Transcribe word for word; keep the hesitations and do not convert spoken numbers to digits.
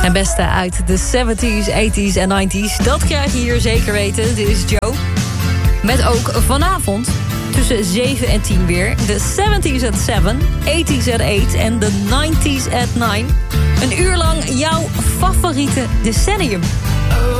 Het beste uit de zeventies, tachtiger en negentiger. Dat krijg je hier zeker weten. Dit is Joe. Met ook vanavond tussen zeven en tien weer. De zeventies at zeven, tachtiger at acht en de negentiger at negen. Een uur lang jouw favoriete decennium.